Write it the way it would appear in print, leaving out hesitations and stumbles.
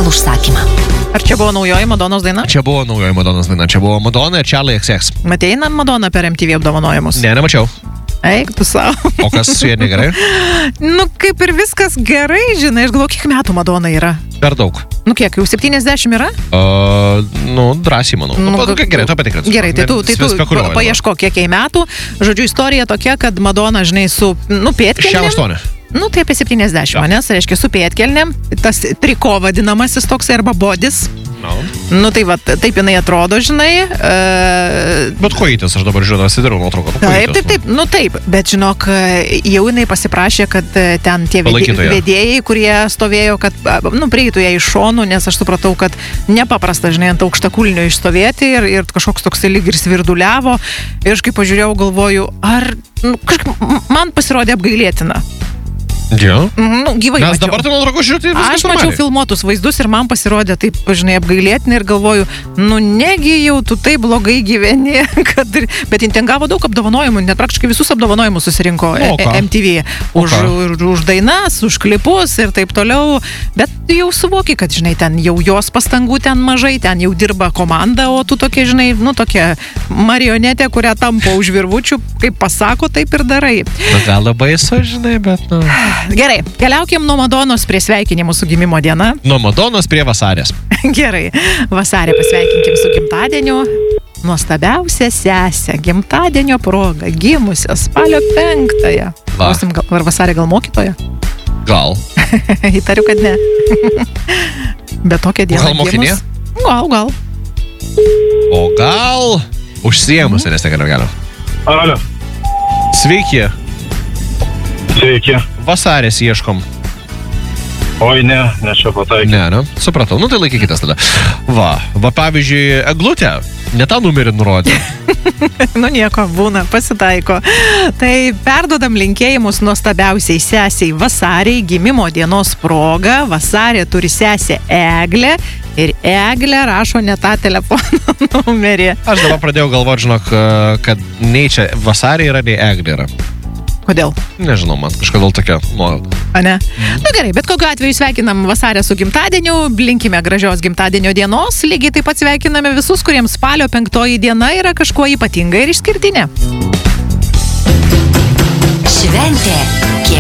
pagal užsakymą. Ar čia buvo naujoji Madonos daina? Čia buvo naujoji Madonos daina. Čia buvo Madonna ir Charlie XX. Matei Madoną per MTV apdovanojimus? Ne, nemačiau. Eik, tu savo. O kas su jie negerai? Nu, kaip ir viskas gerai, žinai, aš galvoju, kiek metų Madona yra. Per daug. Nu, kiek, jau 70 yra? Drąsiai manau. Gerai, tu patikrinsi. Gerai, tai tu paieško, kiek jai metų. Žodžiu, istorija tokia, kad Madona, žinai, su, pėdkelnėm. 68. Nu, tai apie 70, nes, reiškia, su pėdkelnėm. Tas triko vadinamasis toks arba bodis. No. Nu, tai va, taip jinai atrodo, žinai. Bet kojytės, aš dabar žiūrėjau, atsidariau nuotrauką. Taip, bet žinok, jau jinai pasiprašė, kad ten tie vedėjai, kurie stovėjo, kad, prieitų ją iš šonų, nes aš supratau, kad nepaprasta, žinai, ant aukštakulnio išstovėti ir kažkoks toks lyg ir svirduliavo. Ir aš kai pažiūrėjau, galvoju, man pasirodė apgailėtina. Jo. Gyvai mes dabar tai nuotraukų žiūrėti viskas aš mačiau filmuotus vaizdus ir man pasirodė taip, žinai, apgailėtinai ir galvoju, negi jau tu taip blogai gyveni, bet jin ten gavo daug apdovanojimų, net praktiškai visus apdovanojimus susirinko MTV už dainas, už klipus ir taip toliau, bet jau suvoki, kad, žinai, ten jau jos pastangų ten mažai, ten jau dirba komanda, o tu tokia, žinai, tokia marionetė, kurią tampo už virvučių, kaip pasako, taip ir darai. Gal labai žinai, bet Gerai, keliaukim nuo Madonos prie sveikinimų su gimimo diena. Nuo Madonos prie Vasarės. Gerai, Vasarę pasveikinkim su gimtadieniu. Nuostabiausia sesė, gimtadienio proga, gimusią spalio 5-ąją. Ar Vasarė gal mokytoja? Gal. Įtariu, kad ne. Bet tokią dieną gal mokinė? Gal. O gal užsiėmus, nes negaliu. Alio. Sveiki. Sveiki. Vasarės ieškom. Oi, ne čia pataikė. Ne, supratau. Tai laikykitės tada. Va, pavyzdžiui, eglutė, ne tą numerį nurodė. Nieko, būna, pasitaiko. Tai perduodam linkėjimus nuostabiausiai sesiai Vasariai gimimo dienos proga. Vasarė turi sesę Eglę ir Eglė rašo ne tą telefono numerį. Aš dabar pradėjau galvoti, žinok, kad nei čia Vasarė yra, nei Eglė yra. Kodėl? Nežinau, man kažkodėl tokia nuojauta. Ne? Gerai, bet kokiu atveju sveikinam Vasarę su gimtadieniu, linkime gražios gimtadienio dienos, lygiai taip pat sveikiname visus, kuriems spalio 5 diena yra kažkuo ypatinga ir išskirtinė. Šventė